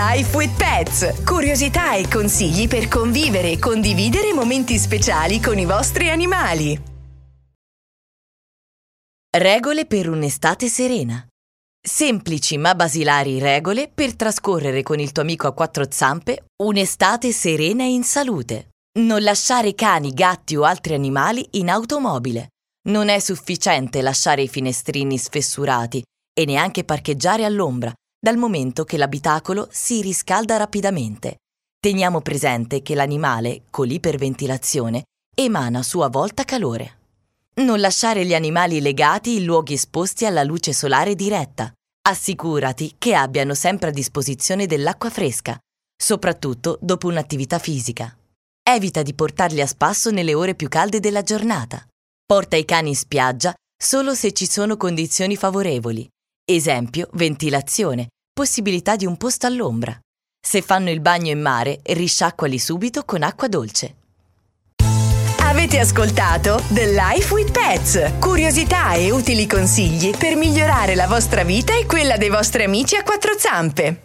Life with Pets. Curiosità e consigli per convivere e condividere momenti speciali con i vostri animali. Regole per un'estate serena. Semplici ma basilari regole per trascorrere con il tuo amico a quattro zampe un'estate serena e in salute. Non lasciare cani, gatti o altri animali in automobile. Non è sufficiente lasciare i finestrini sfessurati e neanche parcheggiare all'ombra, dal momento che l'abitacolo si riscalda rapidamente. Teniamo presente che l'animale, con l'iperventilazione, emana a sua volta calore. Non lasciare gli animali legati in luoghi esposti alla luce solare diretta. Assicurati che abbiano sempre a disposizione dell'acqua fresca, soprattutto dopo un'attività fisica. Evita di portarli a spasso nelle ore più calde della giornata. Porta i cani in spiaggia solo se ci sono condizioni favorevoli. Esempio, ventilazione, possibilità di un posto all'ombra. Se fanno il bagno in mare, risciacquali subito con acqua dolce. Avete ascoltato The Life with Pets. Curiosità e utili consigli per migliorare la vostra vita e quella dei vostri amici a quattro zampe.